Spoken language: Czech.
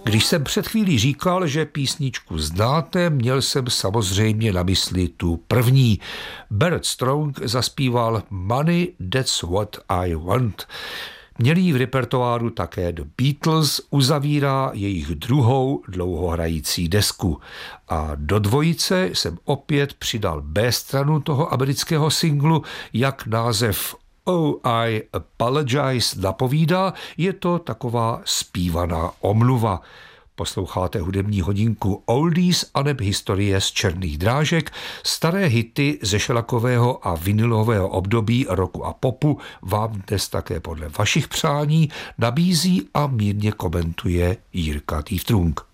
Když jsem před chvílí říkal, že písničku znáte, měl jsem samozřejmě na mysli tu první. Barrett Strong zaspíval Money, That's What I Want. Měli ji v repertoáru také The Beatles, uzavírá jejich druhou dlouhohrající desku. A do dvojice jsem opět přidal B stranu toho amerického singlu, jak název Oh I Apologize napovídá, je to taková zpívaná omluva. Posloucháte hudební hodinku Oldies aneb historie z černých drážek. Staré hity ze šelakového a vinilového období roku a popu vám dnes také podle vašich přání nabízí a mírně komentuje Jirka Týftrung.